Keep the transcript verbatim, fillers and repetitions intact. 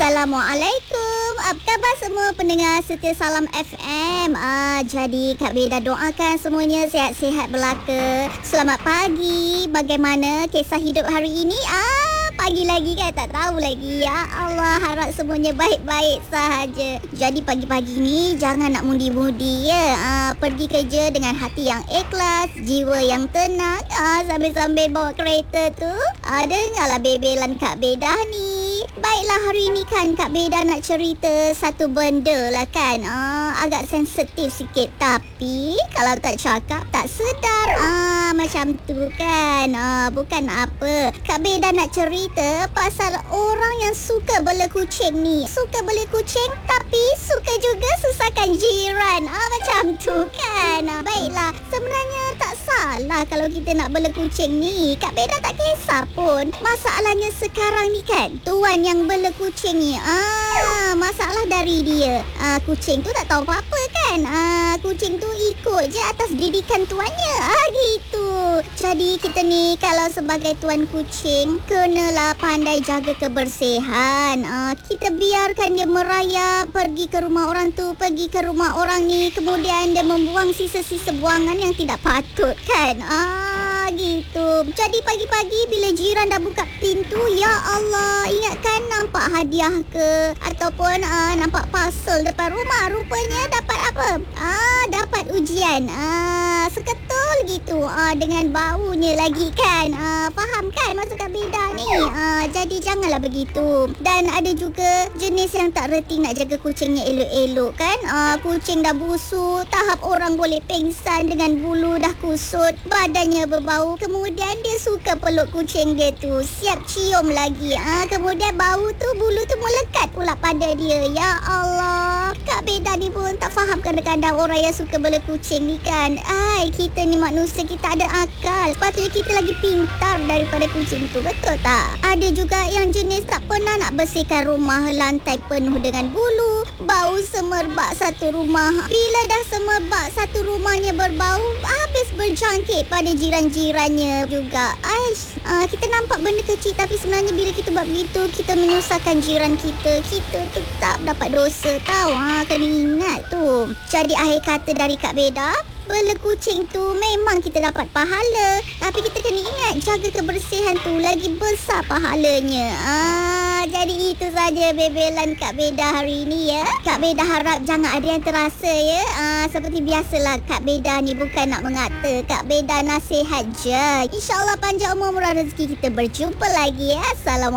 Assalamualaikum. Apa khabar semua pendengar setia Salam F M? Ah, jadi Kak Beda doakan semuanya sihat-sihat belaka. Selamat pagi. Bagaimana kisah hidup hari ini? Ah, pagi lagi kan, tak tahu lagi. Ya Allah, harap semuanya baik-baik sahaja. Jadi pagi-pagi ni jangan nak mundi-mudi ya. Ah, pergi kerja dengan hati yang ikhlas, jiwa yang tenang. Ah, sambil-sambil bawa kereta tu. Ah, dengarlah bebelan Kak Beda ni. Baiklah, hari ni kan Kak Beda nak cerita satu benda lah kan. Ah, agak sensitif sikit. Tapi kalau tak cakap tak sedar. Ah, macam tu kan. Ah, bukan apa. Kak Beda nak cerita pasal orang yang suka bela kucing ni. Suka bela kucing tapi suka juga susahkan jiran. Ah, macam tu kan. Ah, baiklah, sebenarnya tak salah kalau kita nak bela kucing ni. Kak Beda tak kisah pun. Masalahnya sekarang ni kan, tuan yang bela kucing ni, ah, masalah dari dia. Ah, kucing tu tak tahu apa-apa kan. Ah, kucing tu ikut je atas didikan tuannya. Ah, gitu. Jadi kita ni kalau sebagai tuan kucing, kenalah pandai jaga kebersihan. Ah, kita biarkan dia merayap, pergi ke rumah orang tu, pergi ke rumah orang ni, kemudian dia membuang sisa-sisa buangan yang tidak patut kan. Ah, gitu. Jadi pagi-pagi bila jiran dah buka pintu, ya Allah, ingatkan nampak hadiah ke ataupun uh, nampak parcel depan rumah, rupanya dapat apa? Ah, dapat ujian. Ah, seketul gitu. Ah, dengan baunya lagi kan. Ah, faham kan maksud Kak Beda ni? Ah, jadi janganlah begitu. Dan ada juga jenis yang tak reti nak jaga kucingnya elok-elok kan. Ah, kucing dah busuk, tahap orang boleh pengsan dengan bulu dah kusut, badannya berbau, kemudian dia suka peluk kucing dia tu, siap cium lagi. Ah, kemudian bau tu, bulu tu melekat pula pada dia. Ya Allah, Kak Beda ni pun tak faham kadang-kadang orang yang suka bela kucing ni kan. Ai, kita ni manusia, kita ada akal. Sepatutnya kita lagi pintar daripada kucing tu, betul tak? Ada juga yang jenis tak pernah nak bersihkan rumah, lantai penuh dengan bulu, bau semerbak satu rumah. Bila dah semerbak satu rumahnya berbau, habis berjangkit pada jiran-jirannya juga. Aish, uh, kita nampak benda kecil tapi sebenarnya bila kita buat begitu, kita menyusahkan jiran kita. Kita tetap dapat dosa tau. Ha, kena ingat tu. Jadi akhir kata dari Kak Beda, bela kucing tu memang kita dapat pahala, tapi kita kena ingat jaga kebersihan tu lagi besar pahalanya. Ah, jadi itu saja bebelan Kak Beda hari ini ya. Kak Beda harap jangan ada yang terasa ya. Ah, seperti biasalah, Kak Beda ni bukan nak mengata. Kak Beda nasihat je. InsyaAllah panjang umur murah rezeki, kita berjumpa lagi ya. Assalamualaikum.